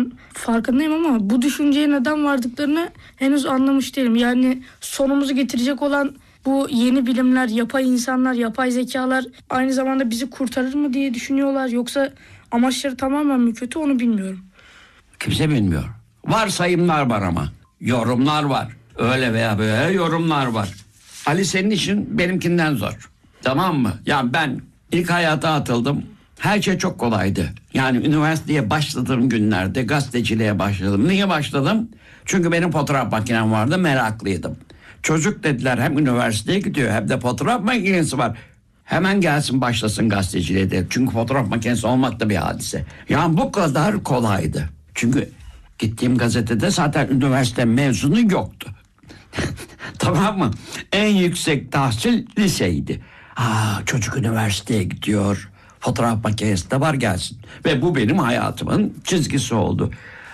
ben farkındayım ama bu düşünceye neden vardıklarını henüz anlamış değilim. Yani sonumuzu getirecek olan bu yeni bilimler, yapay insanlar, yapay zekalar aynı zamanda bizi kurtarır mı diye düşünüyorlar. Yoksa amaçları tamamen mi kötü, onu bilmiyorum. Kimse bilmiyor. Varsayımlar var ama. Yorumlar var. Öyle veya böyle yorumlar var. Ali senin için benimkinden zor. Tamam mı? Ya ben ilk hayata atıldım. Her şey çok kolaydı. Yani üniversiteye başladığım günlerde gazeteciliğe başladım. Niye başladım? Çünkü benim fotoğraf makinem vardı, meraklıydım. Çocuk dediler hem üniversiteye gidiyor hem de fotoğraf makinesi var. Hemen gelsin başlasın gazeteciliğe de. Çünkü fotoğraf makinesi olmak da bir hadise. Yani bu kadar kolaydı. Çünkü gittiğim gazetede zaten üniversite mezunu yoktu. Tamam mı? En yüksek tahsil liseydi. Çocuk üniversiteye gidiyor. Fotoğraf makinesi de var, gelsin. Ve bu benim hayatımın çizgisi oldu.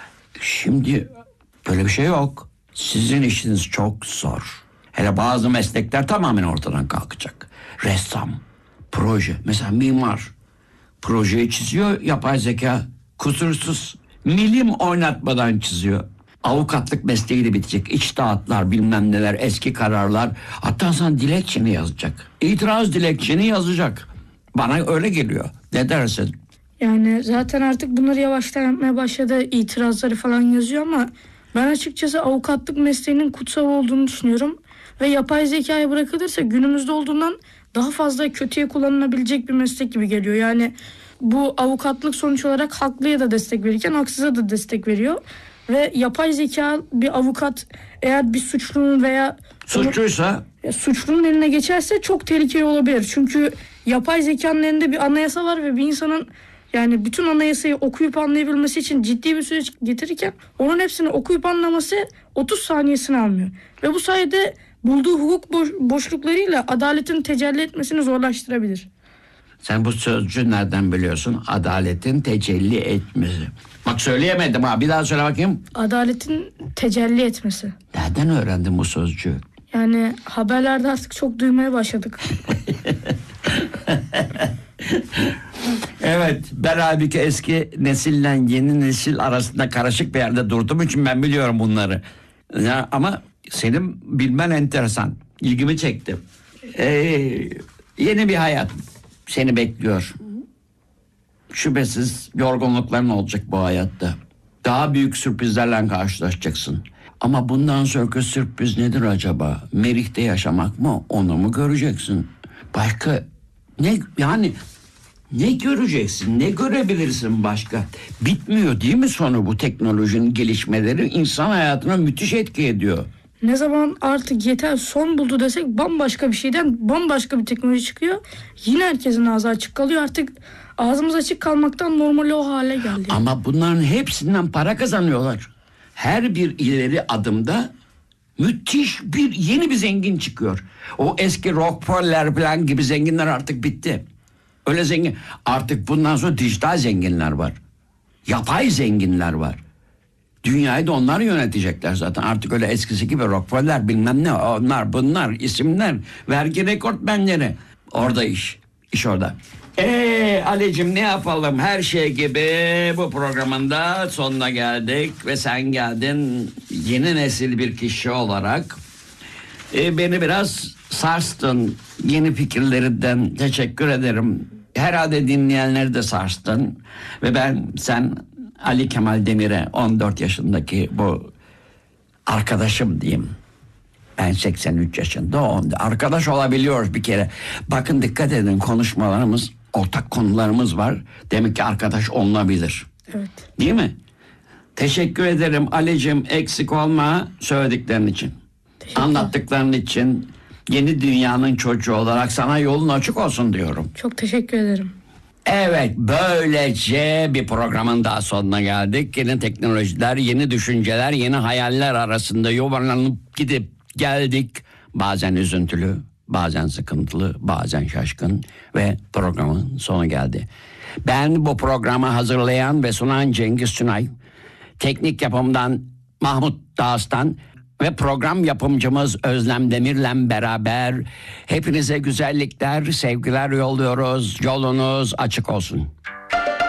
Şimdi böyle bir şey yok. Sizin işiniz çok zor. Hele bazı meslekler tamamen ortadan kalkacak. Ressam, proje. Mesela mimar. Projeyi çiziyor, yapay zeka kusursuz. Milim oynatmadan çiziyor. Avukatlık mesleği de bitecek. İçtihatlar, bilmem neler, eski kararlar. Hatta sana dilekçeni yazacak. İtiraz dilekçeni yazacak. Bana öyle geliyor. Ne dersin? Yani zaten artık bunları yavaştan yapmaya başladı. İtirazları falan yazıyor ama ben açıkçası avukatlık mesleğinin kutsal olduğunu düşünüyorum. Ve yapay zekaya bırakılırsa günümüzde olduğundan daha fazla kötüye kullanılabilecek bir meslek gibi geliyor. Yani bu avukatlık sonuç olarak haklıya da destek verirken haksıza da destek veriyor. Ve yapay zeka, bir avukat eğer bir suçlunun veya suçlunun eline geçerse çok tehlikeli olabilir. Çünkü yapay zekanın elinde bir anayasa var ve bir insanın yani bütün anayasayı okuyup anlayabilmesi için ciddi bir süreç getirirken onun hepsini okuyup anlaması 30 saniyesini almıyor. Ve bu sayede bulduğu hukuk boşluklarıyla adaletin tecelli etmesini zorlaştırabilir. Sen bu sözcüğü nereden biliyorsun? Adaletin tecelli etmesi. Bak söyleyemedim ha, bir daha söyle bakayım. Adaletin tecelli etmesi. Nereden öğrendin bu sözcüğü? Yani haberlerde artık çok duymaya başladık. Evet, ben halbuki eski nesille yeni nesil arasında karışık bir yerde durduğum için ben biliyorum bunları. Ya, ama senin bilmen enteresan. İlgimi çekti. Yeni bir hayat seni bekliyor. Şüphesiz yorgunlukların olacak bu hayatta. Daha büyük sürprizlerle karşılaşacaksın. Ama bundan sonraki sürpriz nedir acaba? Merih'te yaşamak mı? Onu mu göreceksin? Başka ne, yani ne göreceksin? Ne görebilirsin başka? Bitmiyor değil mi sonu bu teknolojinin gelişmeleri? İnsan hayatına müthiş etki ediyor. Ne zaman artık yeter son buldu desek bambaşka bir şeyden bambaşka bir teknoloji çıkıyor. Yine herkesin ağzı açık kalıyor. Artık ağzımız açık kalmaktan normali o hale geldi. Ama bunların hepsinden para kazanıyorlar. Her bir ileri adımda müthiş yeni bir zengin çıkıyor. O eski Rockefeller falan gibi zenginler artık bitti. Öyle zengin. Artık bundan sonra dijital zenginler var. Yapay zenginler var. Dünyayı da onlar yönetecekler zaten. Artık öyle eskisi gibi Rockefeller bilmem ne, onlar bunlar isimler, vergi rekortmenleri. Orada iş orada. Ali'cim ne yapalım, her şey gibi bu programın da sonuna geldik ve sen geldin yeni nesil bir kişi olarak. Beni biraz sarstın, yeni fikirlerinden teşekkür ederim. Herhalde dinleyenleri de sarstın ve sen Ali Kemal Demir'e 14 yaşındaki bu arkadaşım diyeyim. Ben 83 yaşında, o arkadaş olabiliyoruz bir kere. Bakın dikkat edin, konuşmalarımız, ortak konularımız var. Demek ki arkadaş olunabilir. Evet. Değil mi? Teşekkür ederim Ali'cim, eksik olma söylediklerin için. Anlattıkların için. Yeni dünyanın çocuğu olarak sana yolun açık olsun diyorum. Çok teşekkür ederim. Evet, böylece bir programın daha sonuna geldik. Yeni teknolojiler, yeni düşünceler, yeni hayaller arasında yuvarlanıp gidip geldik. Bazen üzüntülü, bazen sıkıntılı, bazen şaşkın ve programın sonu geldi. Ben bu programı hazırlayan ve sunan Cengiz Sunay, teknik yapımdan Mahmut Dağıstan ve program yapımcımız Özlem Demir'le beraber hepinize güzellikler, sevgiler yolluyoruz. Yolunuz açık olsun.